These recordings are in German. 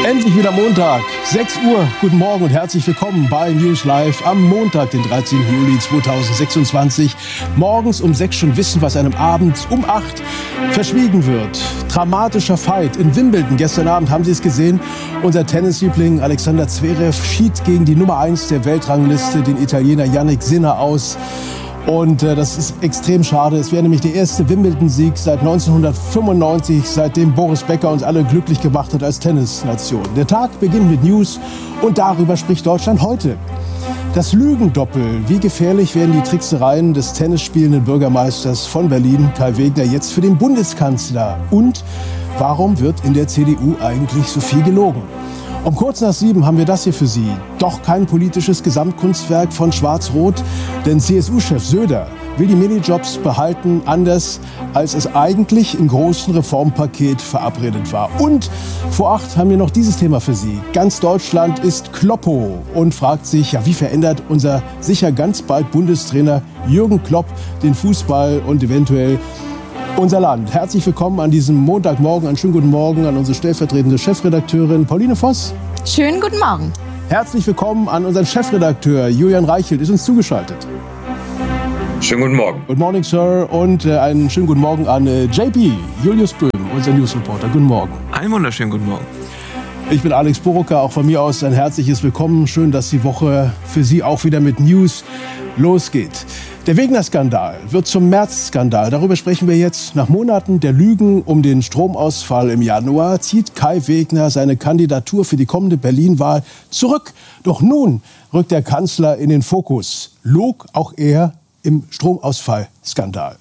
Endlich wieder Montag, 6 Uhr. Guten Morgen und herzlich willkommen bei News Live am Montag, den 13. Juli 2026. Morgens um 6 schon wissen, was einem abends um 8 verschwiegen wird. Dramatischer Fight in Wimbledon. Gestern Abend haben Sie es gesehen. Unser Tennisliebling Alexander Zverev schied gegen die Nummer 1 der Weltrangliste, den Italiener Jannik Sinner, aus. Und das ist extrem schade. Es wäre nämlich der erste Wimbledon-Sieg seit 1995, seitdem Boris Becker uns alle glücklich gemacht hat als Tennisnation. Der Tag beginnt mit News und darüber spricht Deutschland heute. Das Lügendoppel. Wie gefährlich werden die Tricksereien des tennisspielenden Bürgermeisters von Berlin, Kai Wegner, jetzt für den Bundeskanzler? Und warum wird in der CDU eigentlich so viel gelogen? Um kurz nach 7 haben wir das hier für Sie. Doch kein politisches Gesamtkunstwerk von Schwarz-Rot, denn CSU-Chef Söder will die Minijobs behalten, anders als es eigentlich im großen Reformpaket verabredet war. Und vor 8 haben wir noch dieses Thema für Sie. Ganz Deutschland ist Kloppo und fragt sich, ja, wie verändert unser sicher ganz bald Bundestrainer Jürgen Klopp den Fußball und eventuell unser Land. Herzlich willkommen an diesem Montagmorgen. Einen schönen guten Morgen an unsere stellvertretende Chefredakteurin Pauline Voss. Schönen guten Morgen. Herzlich willkommen an unseren Chefredakteur Julian Reichelt, ist uns zugeschaltet. Schönen guten Morgen. Good morning, Sir. Und einen schönen guten Morgen an JP, Julius Böhm, unser Newsreporter. Guten Morgen. Einen wunderschönen guten Morgen. Ich bin Alex Boroka, auch von mir aus ein herzliches Willkommen. Schön, dass die Woche für Sie auch wieder mit News losgeht. Der Wegner-Skandal wird zum März-Skandal. Darüber sprechen wir jetzt. Nach Monaten der Lügen um den Stromausfall im Januar zieht Kai Wegner seine Kandidatur für die kommende Berlin-Wahl zurück. Doch nun rückt der Kanzler in den Fokus. Log auch er im Stromausfall-Skandal.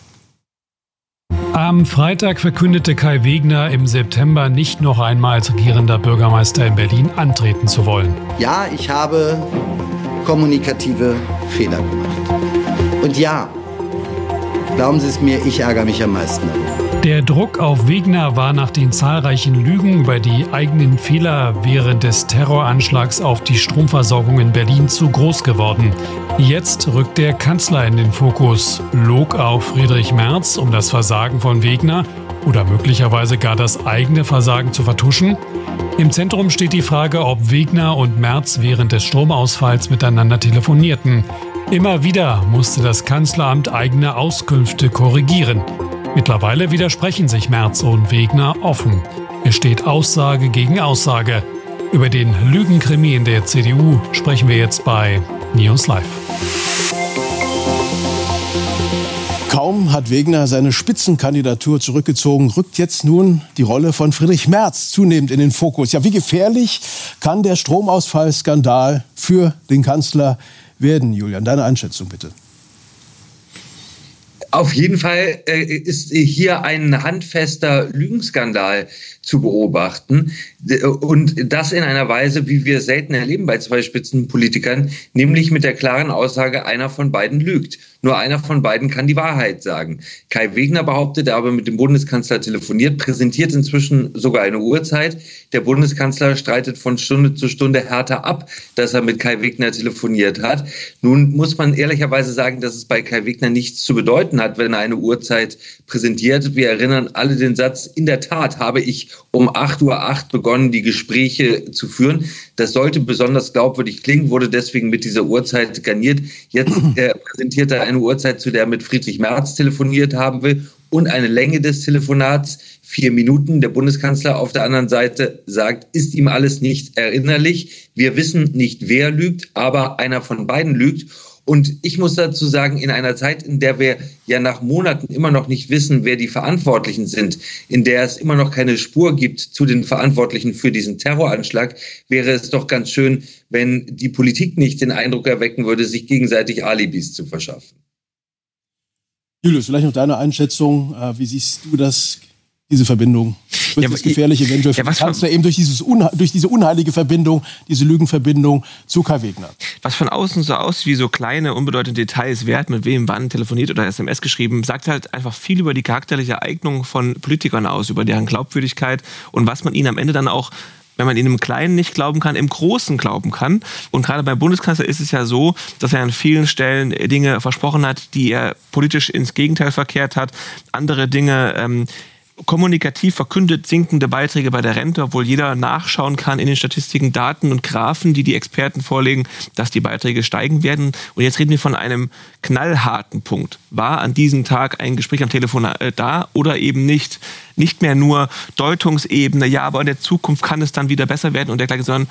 Am Freitag verkündete Kai Wegner, im September nicht noch einmal als regierender Bürgermeister in Berlin antreten zu wollen. Ja, ich habe kommunikative Fehler gemacht. Und ja, glauben Sie es mir, ich ärgere mich am meisten. Der Druck auf Wegner war nach den zahlreichen Lügen über die eigenen Fehler während des Terroranschlags auf die Stromversorgung in Berlin zu groß geworden. Jetzt rückt der Kanzler in den Fokus. Log auch Friedrich Merz, um das Versagen von Wegner oder möglicherweise gar das eigene Versagen zu vertuschen? Im Zentrum steht die Frage, ob Wegner und Merz während des Stromausfalls miteinander telefonierten. Immer wieder musste das Kanzleramt eigene Auskünfte korrigieren. Mittlerweile widersprechen sich Merz und Wegner offen. Es steht Aussage gegen Aussage. Über den Lügenkrimi in der CDU sprechen wir jetzt bei News Live. Kaum hat Wegner seine Spitzenkandidatur zurückgezogen, rückt jetzt nun die Rolle von Friedrich Merz zunehmend in den Fokus. Ja, wie gefährlich kann der Stromausfallskandal für den Kanzler werden, Julian? Deine Einschätzung bitte. Auf jeden Fall ist hier ein handfester Lügenskandal zu beobachten. Und das in einer Weise, wie wir es selten erleben bei zwei Spitzenpolitikern, nämlich mit der klaren Aussage, einer von beiden lügt. Nur einer von beiden kann die Wahrheit sagen. Kai Wegner behauptet, er habe mit dem Bundeskanzler telefoniert, präsentiert inzwischen sogar eine Uhrzeit. Der Bundeskanzler streitet von Stunde zu Stunde härter ab, dass er mit Kai Wegner telefoniert hat. Nun muss man ehrlicherweise sagen, dass es bei Kai Wegner nichts zu bedeuten hat, wenn er eine Uhrzeit präsentiert. Wir erinnern alle den Satz, in der Tat habe ich um 8:08 Uhr begonnen, die Gespräche zu führen. Das sollte besonders glaubwürdig klingen, wurde deswegen mit dieser Uhrzeit garniert. Jetzt präsentiert er eine Uhrzeit, zu der er mit Friedrich Merz telefoniert haben will, und eine Länge des Telefonats, 4 Minuten. Der Bundeskanzler auf der anderen Seite sagt, ist ihm alles nicht erinnerlich. Wir wissen nicht, wer lügt, aber einer von beiden lügt. Und ich muss dazu sagen, in einer Zeit, in der wir ja nach Monaten immer noch nicht wissen, wer die Verantwortlichen sind, in der es immer noch keine Spur gibt zu den Verantwortlichen für diesen Terroranschlag, wäre es doch ganz schön, wenn die Politik nicht den Eindruck erwecken würde, sich gegenseitig Alibis zu verschaffen. Julius, vielleicht noch deine Einschätzung. Wie siehst du das, diese Verbindung? Wird das gefährlich eventuell für den Kanzler eben durch diese unheilige Verbindung, diese Lügenverbindung zu Kai Wegner? Was von außen so aussieht wie so kleine, unbedeutende Details, wer hat mit wem wann telefoniert oder SMS geschrieben, sagt halt einfach viel über die charakterliche Eignung von Politikern aus, über deren Glaubwürdigkeit und was man ihnen am Ende dann auch, wenn man ihnen im Kleinen nicht glauben kann, im Großen glauben kann. Und gerade beim Bundeskanzler ist es ja so, dass er an vielen Stellen Dinge versprochen hat, die er politisch ins Gegenteil verkehrt hat. Andere Dinge kommunikativ verkündet sinkende Beiträge bei der Rente, obwohl jeder nachschauen kann in den Statistiken, Daten und Graphen, die Experten vorlegen, dass die Beiträge steigen werden. Und jetzt reden wir von einem knallharten Punkt. War an diesem Tag ein Gespräch am Telefon da oder eben nicht? Nicht mehr nur Deutungsebene, ja, aber in der Zukunft kann es dann wieder besser werden und dergleichen, sondern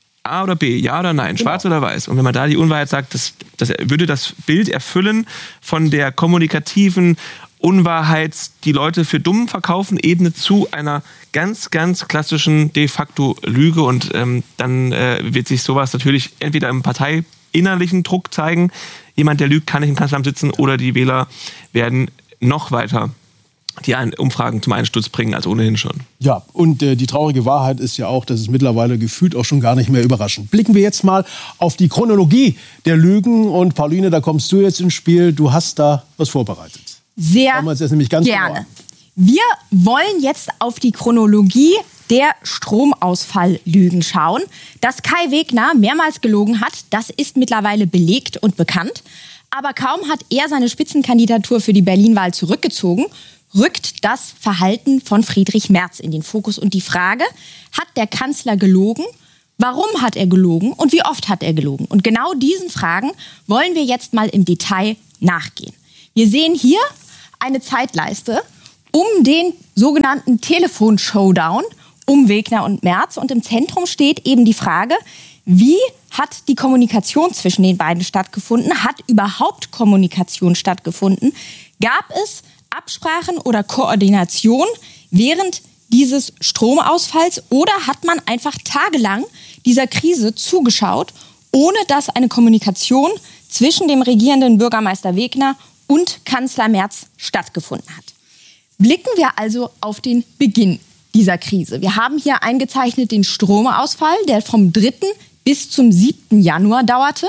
A oder B, ja oder nein, schwarz oder weiß. Und wenn man da die Unwahrheit sagt, das würde das Bild erfüllen von der kommunikativen Unwahrheit, die Leute für dumm verkaufen, Ebene zu einer ganz, ganz klassischen de facto Lüge. Und dann wird sich sowas natürlich entweder im parteiinnerlichen Druck zeigen, jemand, der lügt, kann nicht im Kanzleramt sitzen, oder die Wähler werden noch weiter die Umfragen zum Einsturz bringen als ohnehin schon. Ja, und die traurige Wahrheit ist ja auch, dass es mittlerweile gefühlt auch schon gar nicht mehr überraschend. Blicken wir jetzt mal auf die Chronologie der Lügen. Und Pauline, da kommst du jetzt ins Spiel. Du hast da was vorbereitet. Sehr gerne. Wir wollen jetzt auf die Chronologie der Stromausfalllügen schauen. Dass Kai Wegner mehrmals gelogen hat, das ist mittlerweile belegt und bekannt. Aber kaum hat er seine Spitzenkandidatur für die Berlin-Wahl zurückgezogen, rückt das Verhalten von Friedrich Merz in den Fokus. Und die Frage, hat der Kanzler gelogen? Warum hat er gelogen? Und wie oft hat er gelogen? Und genau diesen Fragen wollen wir jetzt mal im Detail nachgehen. Wir sehen hier eine Zeitleiste um den sogenannten Telefon-Showdown um Wegner und Merz. Und im Zentrum steht eben die Frage, wie hat die Kommunikation zwischen den beiden stattgefunden? Hat überhaupt Kommunikation stattgefunden? Gab es Absprachen oder Koordination während dieses Stromausfalls? Oder hat man einfach tagelang dieser Krise zugeschaut, ohne dass eine Kommunikation zwischen dem regierenden Bürgermeister Wegner und Kanzler Merz stattgefunden hat? Blicken wir also auf den Beginn dieser Krise. Wir haben hier eingezeichnet den Stromausfall, der vom 3. bis zum 7. Januar dauerte.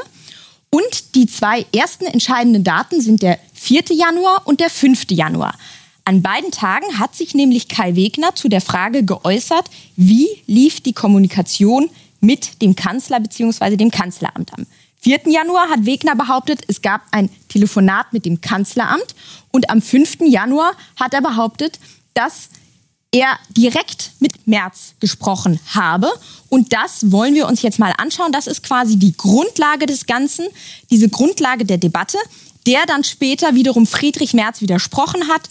Und die zwei ersten entscheidenden Daten sind der 4. Januar und der 5. Januar. An beiden Tagen hat sich nämlich Kai Wegner zu der Frage geäußert, wie lief die Kommunikation mit dem Kanzler bzw. dem Kanzleramt. Am 4. Januar hat Wegner behauptet, es gab ein Telefonat mit dem Kanzleramt. Und am 5. Januar hat er behauptet, dass er direkt mit Merz gesprochen habe. Und das wollen wir uns jetzt mal anschauen. Das ist quasi die Grundlage des Ganzen, diese Grundlage der Debatte, der dann später wiederum Friedrich Merz widersprochen hat.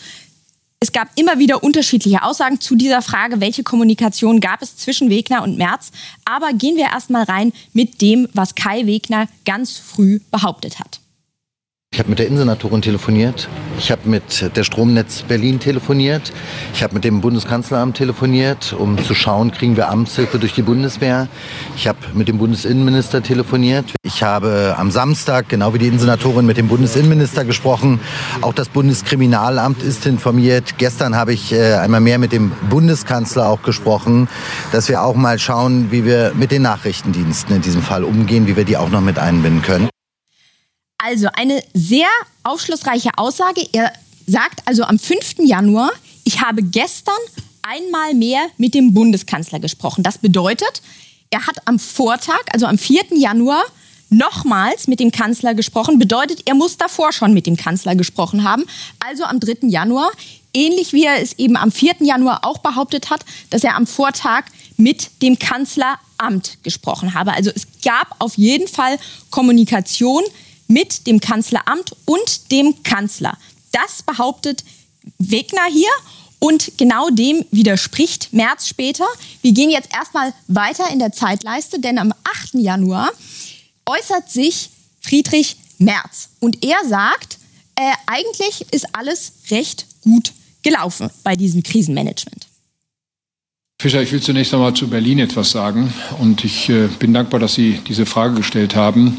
Es gab immer wieder unterschiedliche Aussagen zu dieser Frage, welche Kommunikation gab es zwischen Wegner und Merz. Aber gehen wir erst mal rein mit dem, was Kai Wegner ganz früh behauptet hat. Ich habe mit der Innensenatorin telefoniert, ich habe mit der Stromnetz Berlin telefoniert, ich habe mit dem Bundeskanzleramt telefoniert, um zu schauen, kriegen wir Amtshilfe durch die Bundeswehr. Ich habe mit dem Bundesinnenminister telefoniert. Ich habe am Samstag, genau wie die Innensenatorin, mit dem Bundesinnenminister gesprochen. Auch das Bundeskriminalamt ist informiert. Gestern habe ich einmal mehr mit dem Bundeskanzler auch gesprochen, dass wir auch mal schauen, wie wir mit den Nachrichtendiensten in diesem Fall umgehen, wie wir die auch noch mit einbinden können. Also eine sehr aufschlussreiche Aussage. Er sagt also am 5. Januar, ich habe gestern einmal mehr mit dem Bundeskanzler gesprochen. Das bedeutet, er hat am Vortag, also am 4. Januar, nochmals mit dem Kanzler gesprochen. Bedeutet, er muss davor schon mit dem Kanzler gesprochen haben. Also am 3. Januar, ähnlich wie er es eben am 4. Januar auch behauptet hat, dass er am Vortag mit dem Kanzleramt gesprochen habe. Also es gab auf jeden Fall Kommunikation mit dem Kanzleramt und dem Kanzler. Das behauptet Wegner hier und genau dem widerspricht Merz später. Wir gehen jetzt erstmal weiter in der Zeitleiste, denn am 8. Januar äußert sich Friedrich Merz und er sagt, eigentlich ist alles recht gut gelaufen bei diesem Krisenmanagement. Fischer, ich will zunächst einmal zu Berlin etwas sagen und ich bin dankbar, dass Sie diese Frage gestellt haben.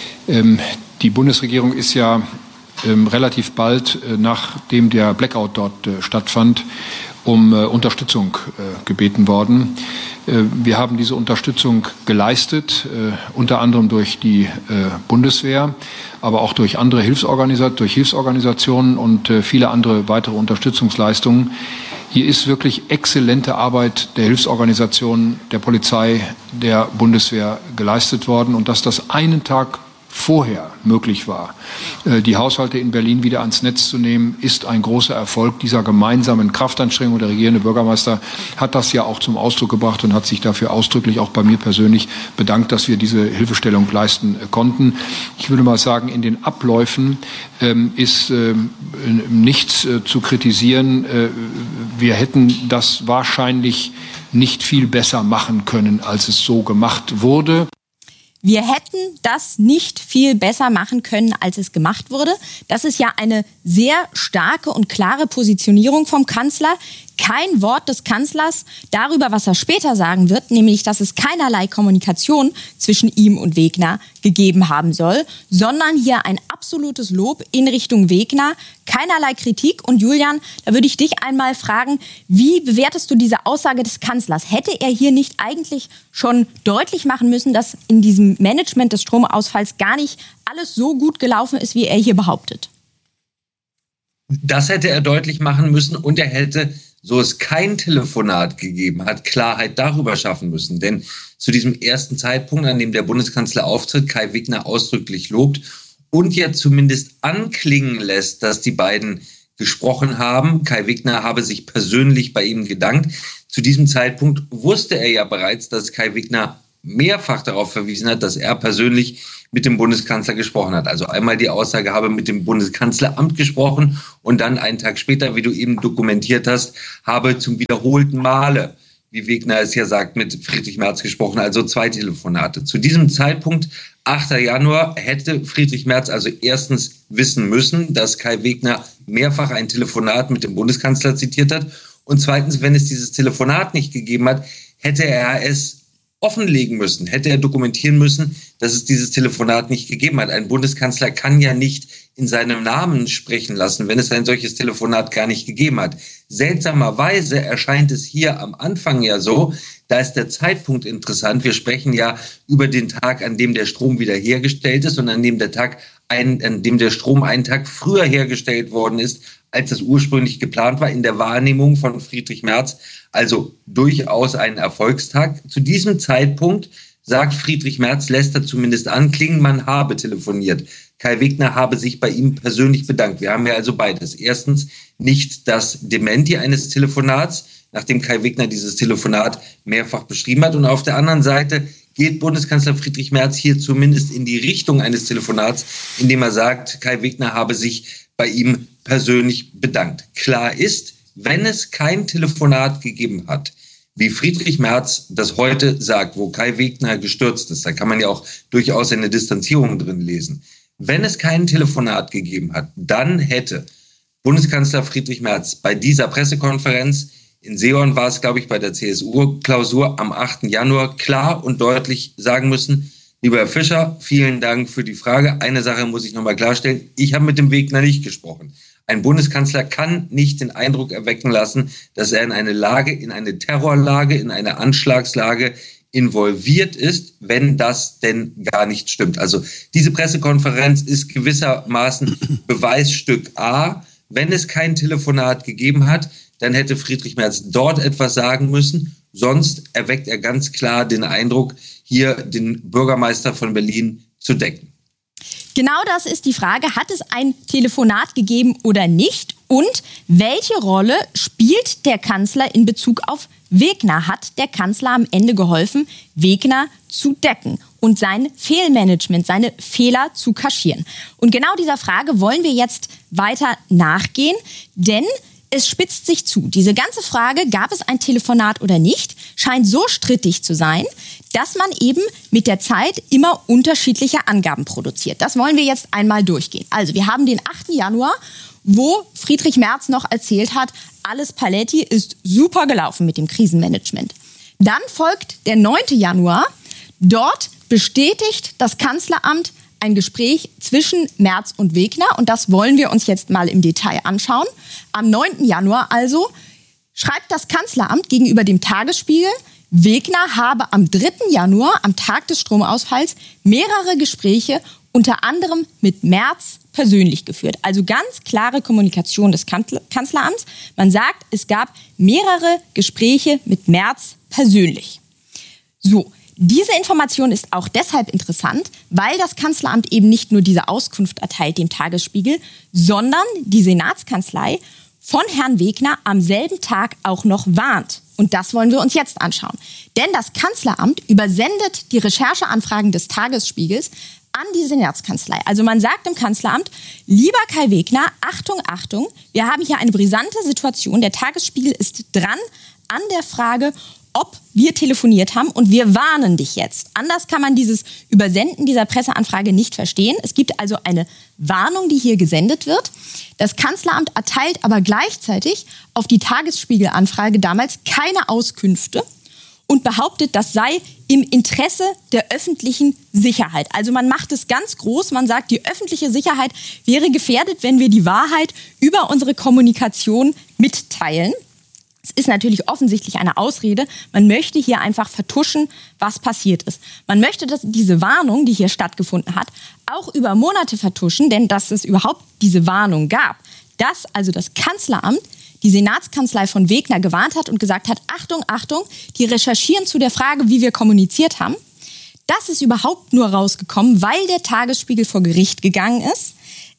Die Bundesregierung ist ja relativ bald, nachdem der Blackout dort stattfand, um Unterstützung gebeten worden. Wir haben diese Unterstützung geleistet, unter anderem durch die Bundeswehr, aber auch durch andere Hilfsorganisationen und viele andere weitere Unterstützungsleistungen. Hier ist wirklich exzellente Arbeit der Hilfsorganisationen, der Polizei, der Bundeswehr geleistet worden und dass das einen Tag vorher möglich war, die Haushalte in Berlin wieder ans Netz zu nehmen, ist ein großer Erfolg dieser gemeinsamen Kraftanstrengung. Der regierende Bürgermeister hat das ja auch zum Ausdruck gebracht und hat sich dafür ausdrücklich auch bei mir persönlich bedankt, dass wir diese Hilfestellung leisten konnten. Ich würde mal sagen, in den Abläufen ist nichts zu kritisieren. Wir hätten das wahrscheinlich nicht viel besser machen können, als es so gemacht wurde. Wir hätten das nicht viel besser machen können, als es gemacht wurde. Das ist ja eine sehr starke und klare Positionierung vom Kanzler. Kein Wort des Kanzlers darüber, was er später sagen wird, nämlich, dass es keinerlei Kommunikation zwischen ihm und Wegner gegeben haben soll, sondern hier ein absolutes Lob in Richtung Wegner, keinerlei Kritik. Und Julian, da würde ich dich einmal fragen, wie bewertest du diese Aussage des Kanzlers? Hätte er hier nicht eigentlich schon deutlich machen müssen, dass in diesem Management des Stromausfalls gar nicht alles so gut gelaufen ist, wie er hier behauptet? Das hätte er deutlich machen müssen und er hätte, so es kein Telefonat gegeben hat, Klarheit darüber schaffen müssen. Denn zu diesem ersten Zeitpunkt, an dem der Bundeskanzler auftritt, Kai Wegner ausdrücklich lobt und ja zumindest anklingen lässt, dass die beiden gesprochen haben. Kai Wegner habe sich persönlich bei ihm gedankt. Zu diesem Zeitpunkt wusste er ja bereits, dass Kai Wegner mehrfach darauf verwiesen hat, dass er persönlich mit dem Bundeskanzler gesprochen hat. Also einmal die Aussage, habe mit dem Bundeskanzleramt gesprochen und dann einen Tag später, wie du eben dokumentiert hast, habe zum wiederholten Male, wie Wegner es ja sagt, mit Friedrich Merz gesprochen, also 2 Telefonate. Zu diesem Zeitpunkt, 8. Januar, hätte Friedrich Merz also erstens wissen müssen, dass Kai Wegner mehrfach ein Telefonat mit dem Bundeskanzler zitiert hat und zweitens, wenn es dieses Telefonat nicht gegeben hat, hätte er es offenlegen müssen, hätte er dokumentieren müssen, dass es dieses Telefonat nicht gegeben hat. Ein Bundeskanzler kann ja nicht in seinem Namen sprechen lassen, wenn es ein solches Telefonat gar nicht gegeben hat. Seltsamerweise erscheint es hier am Anfang ja so, da ist der Zeitpunkt interessant. Wir sprechen ja über den Tag, an dem der Strom wiederhergestellt ist und an dem der Strom einen Tag früher hergestellt worden ist, als das ursprünglich geplant war, in der Wahrnehmung von Friedrich Merz. Also durchaus ein Erfolgstag. Zu diesem Zeitpunkt sagt Friedrich Merz, lässt er zumindest anklingen, man habe telefoniert. Kai Wegner habe sich bei ihm persönlich bedankt. Wir haben ja also beides. Erstens nicht das Dementi eines Telefonats, nachdem Kai Wegner dieses Telefonat mehrfach beschrieben hat. Und auf der anderen Seite geht Bundeskanzler Friedrich Merz hier zumindest in die Richtung eines Telefonats, indem er sagt, Kai Wegner habe sich bei ihm persönlich bedankt. Klar ist, wenn es kein Telefonat gegeben hat, wie Friedrich Merz das heute sagt, wo Kai Wegner gestürzt ist, da kann man ja auch durchaus eine Distanzierung drin lesen. Wenn es kein Telefonat gegeben hat, dann hätte Bundeskanzler Friedrich Merz bei dieser Pressekonferenz, in Seehofen war es, glaube ich, bei der CSU-Klausur am 8. Januar klar und deutlich sagen müssen, lieber Herr Fischer, vielen Dank für die Frage. Eine Sache muss ich nochmal klarstellen. Ich habe mit dem Wegner nicht gesprochen. Ein Bundeskanzler kann nicht den Eindruck erwecken lassen, dass er in eine Terrorlage, in eine Anschlagslage involviert ist, wenn das denn gar nicht stimmt. Also diese Pressekonferenz ist gewissermaßen Beweisstück A. Wenn es kein Telefonat gegeben hat, dann hätte Friedrich Merz dort etwas sagen müssen. Sonst erweckt er ganz klar den Eindruck, hier den Bürgermeister von Berlin zu decken. Genau das ist die Frage. Hat es ein Telefonat gegeben oder nicht? Und welche Rolle spielt der Kanzler in Bezug auf Wegner? Hat der Kanzler am Ende geholfen, Wegner zu decken und sein Fehlmanagement, seine Fehler zu kaschieren? Und genau dieser Frage wollen wir jetzt weiter nachgehen, denn es spitzt sich zu. Diese ganze Frage, gab es ein Telefonat oder nicht, scheint so strittig zu sein, dass man eben mit der Zeit immer unterschiedliche Angaben produziert. Das wollen wir jetzt einmal durchgehen. Also wir haben den 8. Januar, wo Friedrich Merz noch erzählt hat, alles Paletti, ist super gelaufen mit dem Krisenmanagement. Dann folgt der 9. Januar. Dort bestätigt das Kanzleramt ein Gespräch zwischen Merz und Wegner. Und das wollen wir uns jetzt mal im Detail anschauen. Am 9. Januar also schreibt das Kanzleramt gegenüber dem Tagesspiegel, Wegner habe am 3. Januar, am Tag des Stromausfalls, mehrere Gespräche unter anderem mit Merz persönlich geführt. Also ganz klare Kommunikation des Kanzleramts. Man sagt, es gab mehrere Gespräche mit Merz persönlich. So, Diese Information ist auch deshalb interessant, weil das Kanzleramt eben nicht nur diese Auskunft erteilt dem Tagesspiegel, sondern die Senatskanzlei von Herrn Wegner am selben Tag auch noch warnt. Und das wollen wir uns jetzt anschauen. Denn das Kanzleramt übersendet die Rechercheanfragen des Tagesspiegels an die Senatskanzlei. Also man sagt im Kanzleramt, lieber Kai Wegner, Achtung, Achtung, wir haben hier eine brisante Situation. Der Tagesspiegel ist dran an der Frage, ob wir telefoniert haben und wir warnen dich jetzt. Anders kann man dieses Übersenden dieser Presseanfrage nicht verstehen. Es gibt also eine Warnung, die hier gesendet wird. Das Kanzleramt erteilt aber gleichzeitig auf die Tagesspiegel-Anfrage damals keine Auskünfte und behauptet, das sei im Interesse der öffentlichen Sicherheit. Also man macht es ganz groß. Man sagt, die öffentliche Sicherheit wäre gefährdet, wenn wir die Wahrheit über unsere Kommunikation mitteilen. Es ist natürlich offensichtlich eine Ausrede. Man möchte hier einfach vertuschen, was passiert ist. Man möchte, dass diese Warnung, die hier stattgefunden hat, auch über Monate vertuschen, denn dass es überhaupt diese Warnung gab, dass also das Kanzleramt die Senatskanzlei von Wegner gewarnt hat und gesagt hat, Achtung, Achtung, die recherchieren zu der Frage, wie wir kommuniziert haben. Das ist überhaupt nur rausgekommen, weil der Tagesspiegel vor Gericht gegangen ist.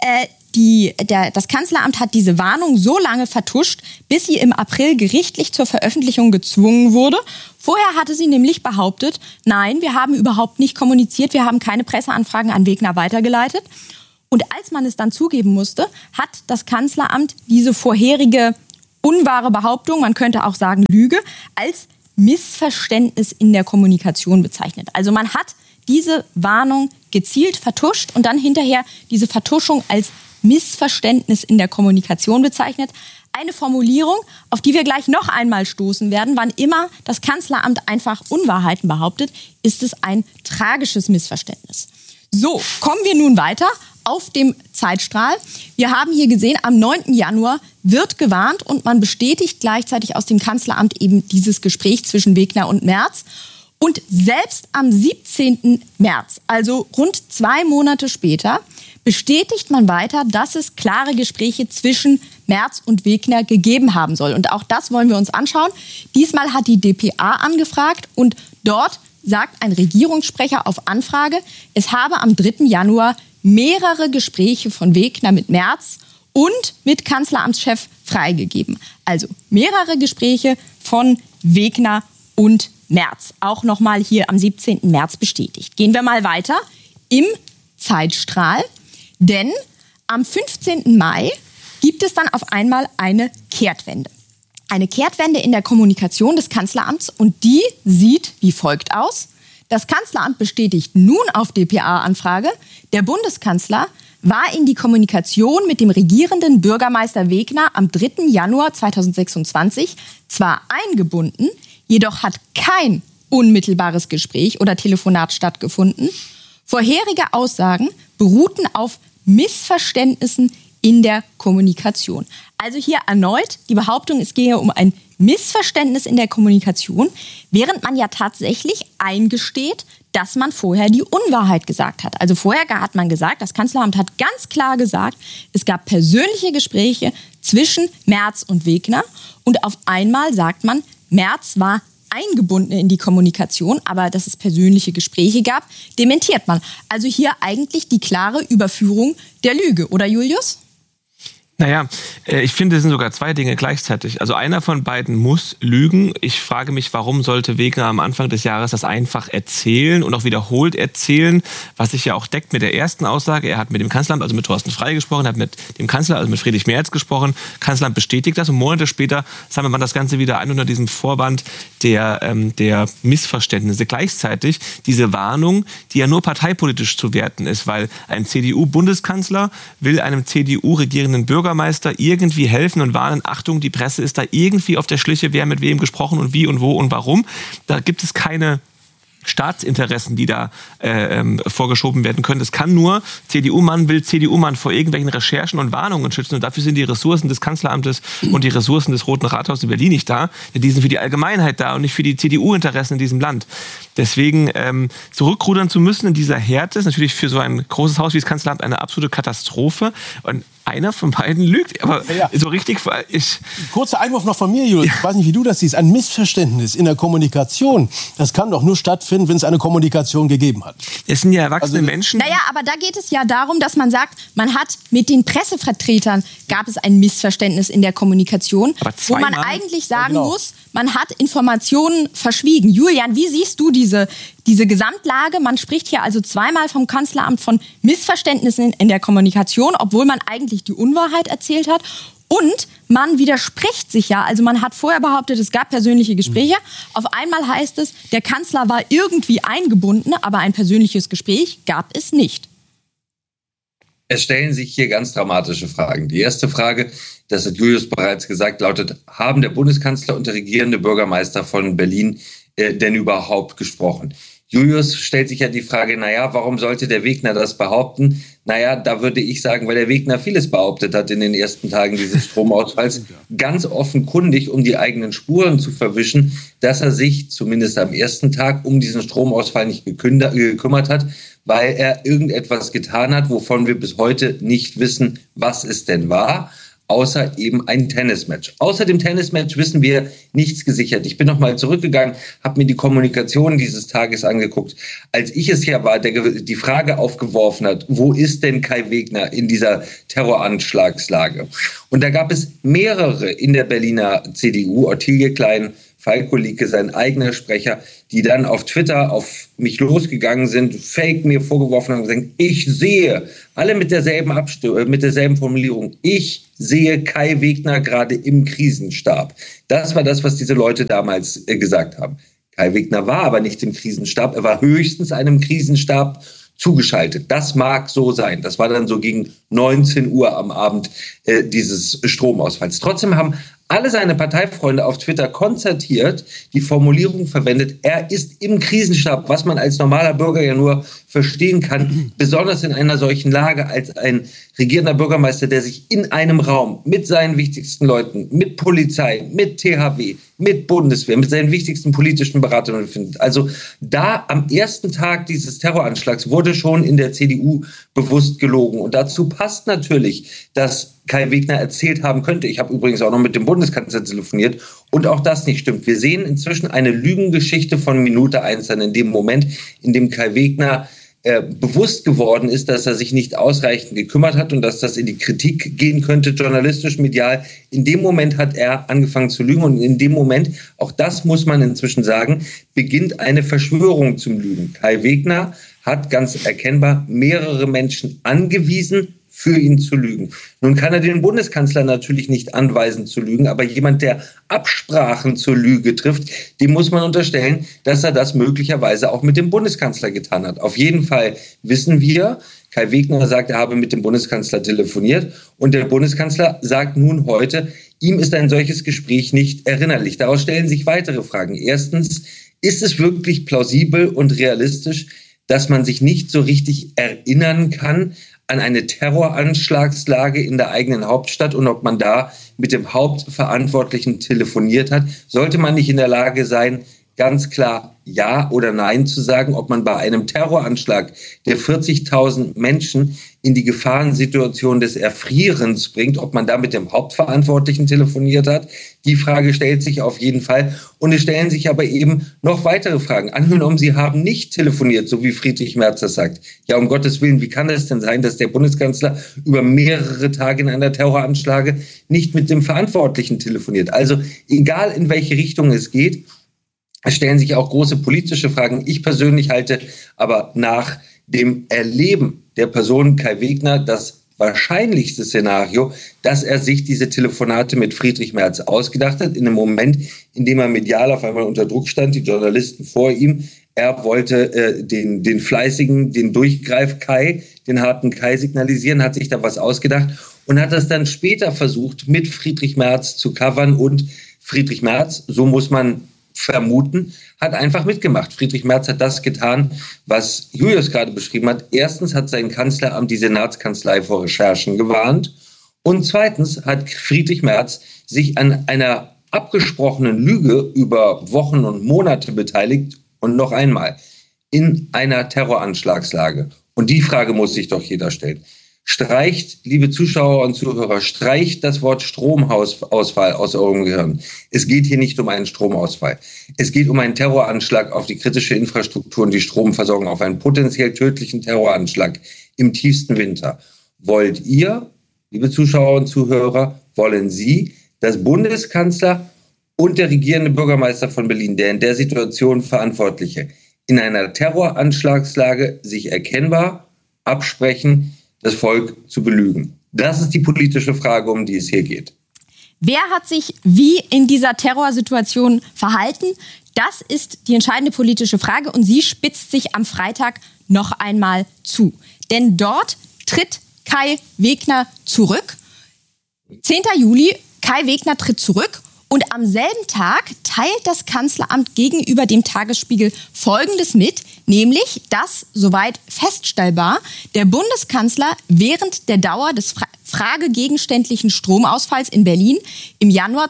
Das Kanzleramt hat diese Warnung so lange vertuscht, bis sie im April gerichtlich zur Veröffentlichung gezwungen wurde. Vorher hatte sie nämlich behauptet, nein, wir haben überhaupt nicht kommuniziert, wir haben keine Presseanfragen an Wegner weitergeleitet. Und als man es dann zugeben musste, hat das Kanzleramt diese vorherige unwahre Behauptung, man könnte auch sagen Lüge, als Missverständnis in der Kommunikation bezeichnet. Also man hat diese Warnung gezielt vertuscht und dann hinterher diese Vertuschung als Missverständnis in der Kommunikation bezeichnet. Eine Formulierung, auf die wir gleich noch einmal stoßen werden. Wann immer das Kanzleramt einfach Unwahrheiten behauptet, ist es ein tragisches Missverständnis. So, kommen wir nun weiter auf dem Zeitstrahl. Wir haben hier gesehen, am 9. Januar wird gewarnt und man bestätigt gleichzeitig aus dem Kanzleramt eben dieses Gespräch zwischen Wegner und Merz. Und selbst am 17. März, also rund 2 Monate später, bestätigt man weiter, dass es klare Gespräche zwischen Merz und Wegner gegeben haben soll. Und auch das wollen wir uns anschauen. Diesmal hat die dpa angefragt und dort sagt ein Regierungssprecher auf Anfrage, es habe am 3. Januar mehrere Gespräche von Wegner mit Merz und mit Kanzleramtschef freigegeben. Also mehrere Gespräche von Wegner und Merz. Auch nochmal hier am 17. März bestätigt. Gehen wir mal weiter im Zeitstrahl, denn am 15. Mai gibt es dann auf einmal eine Kehrtwende. Eine Kehrtwende in der Kommunikation des Kanzleramts und die sieht wie folgt aus. Das Kanzleramt bestätigt nun auf dpa-Anfrage, der Bundeskanzler war in die Kommunikation mit dem regierenden Bürgermeister Wegner am 3. Januar 2026 zwar eingebunden, jedoch hat kein unmittelbares Gespräch oder Telefonat stattgefunden. Vorherige Aussagen beruhten auf Missverständnissen in der Kommunikation. Also hier erneut die Behauptung, es gehe um ein Missverständnis in der Kommunikation, während man ja tatsächlich eingesteht, dass man vorher die Unwahrheit gesagt hat. Also vorher hat man gesagt, das Kanzleramt hat ganz klar gesagt, es gab persönliche Gespräche zwischen Merz und Wegner und auf einmal sagt man, Merz war eingebunden in die Kommunikation, aber dass es persönliche Gespräche gab, dementiert man. Also hier eigentlich die klare Überführung der Lüge, oder Julius? Naja, ich finde, es sind sogar 2 Dinge gleichzeitig. Also einer von beiden muss lügen. Ich frage mich, warum sollte Wegner am Anfang des Jahres das einfach erzählen und auch wiederholt erzählen, was sich ja auch deckt mit der ersten Aussage. Er hat mit dem Kanzleramt, also mit Thorsten Frey gesprochen, hat mit dem Kanzler, also mit Friedrich Merz gesprochen. Kanzleramt bestätigt das und Monate später sammelt man das Ganze wieder ein unter diesem Vorwand der Missverständnisse. Gleichzeitig diese Warnung, die ja nur parteipolitisch zu werten ist, weil ein CDU-Bundeskanzler will einem CDU-regierenden Bürgermeister irgendwie helfen und warnen, Achtung, die Presse ist da irgendwie auf der Schliche, wer mit wem gesprochen und wie und wo und warum. Da gibt es keine Staatsinteressen, die da vorgeschoben werden können. Das kann nur CDU-Mann will CDU-Mann vor irgendwelchen Recherchen und Warnungen schützen. Und dafür sind die Ressourcen des Kanzleramtes und die Ressourcen des Roten Rathauses in Berlin nicht da. Die sind für die Allgemeinheit da und nicht für die CDU-Interessen in diesem Land. Deswegen zurückrudern zu müssen in dieser Härte ist natürlich für so ein großes Haus wie das Kanzleramt eine absolute Katastrophe. Und einer von beiden lügt. Aber so richtig... Kurzer Einwurf noch von mir, Julius. Ich weiß nicht, wie du das siehst. Ein Missverständnis in der Kommunikation, das kann doch nur stattfinden, wenn es eine Kommunikation gegeben hat. Es sind ja erwachsene Menschen. Naja, aber da geht es ja darum, dass man sagt, man hat mit den Pressevertretern, gab es ein Missverständnis in der Kommunikation, wo man eigentlich sagen muss, man hat Informationen verschwiegen. Julian, wie siehst du diese Gesamtlage? Man spricht hier also zweimal vom Kanzleramt von Missverständnissen in der Kommunikation, obwohl man eigentlich die Unwahrheit erzählt hat. Und man widerspricht sich ja. Also man hat vorher behauptet, es gab persönliche Gespräche. Auf einmal heißt es, der Kanzler war irgendwie eingebunden, aber ein persönliches Gespräch gab es nicht. Es stellen sich hier ganz dramatische Fragen. Die erste Frage, das hat Julius bereits gesagt, lautet, haben der Bundeskanzler und der regierende Bürgermeister von Berlin denn überhaupt gesprochen? Julius stellt sich ja die Frage, warum sollte der Wegner das behaupten? Da würde ich sagen, weil der Wegner vieles behauptet hat in den ersten Tagen dieses Stromausfalls, ganz offenkundig, um die eigenen Spuren zu verwischen, dass er sich zumindest am ersten Tag um diesen Stromausfall nicht gekümmert hat, weil er irgendetwas getan hat, wovon wir bis heute nicht wissen, was es denn war, außer eben ein Tennismatch. Außer dem Tennismatch wissen wir nichts gesichert. Ich bin nochmal zurückgegangen, habe mir die Kommunikation dieses Tages angeguckt. Als ich es ja war, der die Frage aufgeworfen hat, wo ist denn Kai Wegner in dieser Terroranschlagslage? Und da gab es mehrere in der Berliner CDU, Ottilie Klein, Falko Lieke, sein eigener Sprecher, die dann auf Twitter auf mich losgegangen sind, Fake mir vorgeworfen haben und gesagt, ich sehe, alle mit derselben Formulierung, ich sehe Kai Wegner gerade im Krisenstab. Das war das, was diese Leute damals gesagt haben. Kai Wegner war aber nicht im Krisenstab, er war höchstens einem Krisenstab zugeschaltet. Das mag so sein. Das war dann so gegen 19 Uhr am Abend dieses Stromausfalls. Trotzdem haben alle seine Parteifreunde auf Twitter konzertiert, die Formulierung verwendet, er ist im Krisenstab, was man als normaler Bürger ja nur verstehen kann, besonders in einer solchen Lage als ein regierender Bürgermeister, der sich in einem Raum mit seinen wichtigsten Leuten, mit Polizei, mit THW, mit Bundeswehr, mit seinen wichtigsten politischen Beratern befindet. Also da am ersten Tag dieses Terroranschlags wurde schon in der CDU bewusst gelogen. Und dazu passt natürlich, dass Kai Wegner erzählt haben könnte. Ich habe übrigens auch noch mit dem Bundeskanzler telefoniert und auch das nicht stimmt. Wir sehen inzwischen eine Lügengeschichte von Minute 1 an, in dem Moment, in dem Kai Wegner bewusst geworden ist, dass er sich nicht ausreichend gekümmert hat und dass das in die Kritik gehen könnte, journalistisch, medial. In dem Moment hat er angefangen zu lügen und in dem Moment, auch das muss man inzwischen sagen, beginnt eine Verschwörung zum Lügen. Kai Wegner hat ganz erkennbar mehrere Menschen angewiesen, für ihn zu lügen. Nun kann er den Bundeskanzler natürlich nicht anweisen zu lügen, aber jemand, der Absprachen zur Lüge trifft, dem muss man unterstellen, dass er das möglicherweise auch mit dem Bundeskanzler getan hat. Auf jeden Fall wissen wir, Kai Wegner sagt, er habe mit dem Bundeskanzler telefoniert und der Bundeskanzler sagt nun heute, ihm ist ein solches Gespräch nicht erinnerlich. Daraus stellen sich weitere Fragen. Erstens, ist es wirklich plausibel und realistisch, dass man sich nicht so richtig erinnern kann an eine Terroranschlagslage in der eigenen Hauptstadt und ob man da mit dem Hauptverantwortlichen telefoniert hat? Sollte man nicht in der Lage sein, ganz klar Ja oder Nein zu sagen, ob man bei einem Terroranschlag, der 40.000 Menschen in die Gefahrensituation des Erfrierens bringt, ob man da mit dem Hauptverantwortlichen telefoniert hat? Die Frage stellt sich auf jeden Fall. Und es stellen sich aber eben noch weitere Fragen. Angenommen, Sie haben nicht telefoniert, so wie Friedrich Merz das sagt. Ja, um Gottes Willen, wie kann es denn sein, dass der Bundeskanzler über mehrere Tage in einer Terroranschlage nicht mit dem Verantwortlichen telefoniert? Also egal, in welche Richtung es geht, es stellen sich auch große politische Fragen. Ich persönlich halte aber nach dem Erleben der Person Kai Wegner das wahrscheinlichste Szenario, dass er sich diese Telefonate mit Friedrich Merz ausgedacht hat, in einem Moment, in dem er medial auf einmal unter Druck stand, die Journalisten vor ihm. Er wollte den fleißigen, den Durchgreif-Kai, den harten Kai signalisieren, hat sich da was ausgedacht und hat das dann später versucht, mit Friedrich Merz zu covern. Und Friedrich Merz, so muss man vermuten, hat einfach mitgemacht. Friedrich Merz hat das getan, was Julius gerade beschrieben hat. Erstens hat sein Kanzleramt die Senatskanzlei vor Recherchen gewarnt. Und zweitens hat Friedrich Merz sich an einer abgesprochenen Lüge über Wochen und Monate beteiligt. Und noch einmal, in einer Terroranschlagslage. Und die Frage muss sich doch jeder stellen. Streicht, liebe Zuschauer und Zuhörer, streicht das Wort Stromausfall aus eurem Gehirn. Es geht hier nicht um einen Stromausfall. Es geht um einen Terroranschlag auf die kritische Infrastruktur und die Stromversorgung, auf einen potenziell tödlichen Terroranschlag im tiefsten Winter. Wollt ihr, liebe Zuschauer und Zuhörer, wollen Sie, dass Bundeskanzler und der regierende Bürgermeister von Berlin, der in der Situation Verantwortliche, in einer Terroranschlagslage sich erkennbar absprechen, das Volk zu belügen? Das ist die politische Frage, um die es hier geht. Wer hat sich wie in dieser Terrorsituation verhalten? Das ist die entscheidende politische Frage und sie spitzt sich am Freitag noch einmal zu. Denn dort tritt Kai Wegner zurück. 10. Juli, Kai Wegner tritt zurück. Und am selben Tag teilt das Kanzleramt gegenüber dem Tagesspiegel Folgendes mit, nämlich, dass, soweit feststellbar, der Bundeskanzler während der Dauer des fragegegenständlichen Stromausfalls in Berlin im Januar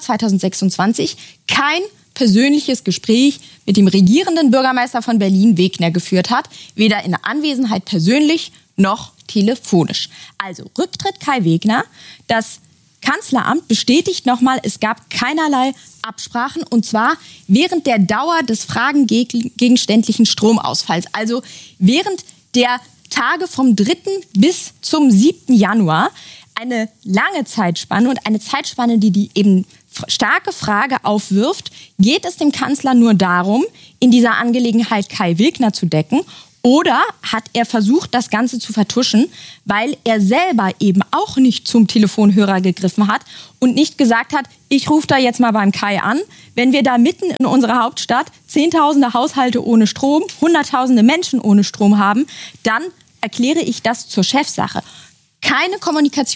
2026 kein persönliches Gespräch mit dem regierenden Bürgermeister von Berlin, Wegner, geführt hat, weder in der Anwesenheit persönlich noch telefonisch. Also Rücktritt Kai Wegner, das Kanzleramt bestätigt nochmal, es gab keinerlei Absprachen und zwar während der Dauer des fragengegenständlichen Stromausfalls. Also während der Tage vom 3. bis zum 7. Januar. Eine lange Zeitspanne und eine Zeitspanne, die eben starke Frage aufwirft, geht es dem Kanzler nur darum, in dieser Angelegenheit Kai Wegner zu decken? Oder hat er versucht, das Ganze zu vertuschen, weil er selber eben auch nicht zum Telefonhörer gegriffen hat und nicht gesagt hat, ich rufe da jetzt mal beim Kai an. Wenn wir da mitten in unserer Hauptstadt Zehntausende Haushalte ohne Strom, Hunderttausende Menschen ohne Strom haben, dann erkläre ich das zur Chefsache. Keine Kommunikation